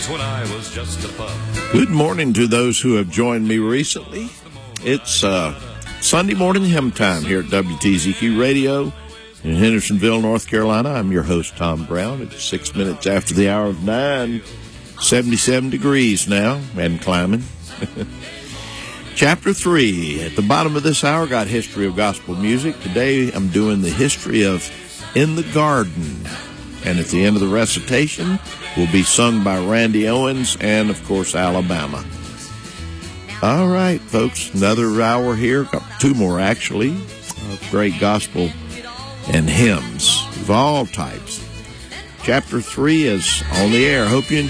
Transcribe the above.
When I was just a pup. Good morning to those who have joined me recently. It's Sunday morning hymn time here at WTZQ Radio in Hendersonville, North Carolina. I'm your host, Tom Brown. It's 6 minutes after the hour of 9, 77 degrees now, and climbing. Chapter 3. At the bottom of this hour, got history of gospel music. Today, I'm doing the history of In the Garden. And at the end of the recitation will be sung by Randy Owens and, of course, Alabama. All right, folks, another hour here. Got two more, actually, of great gospel and hymns of all types. Chapter 3 is on the air. Hope you enjoy.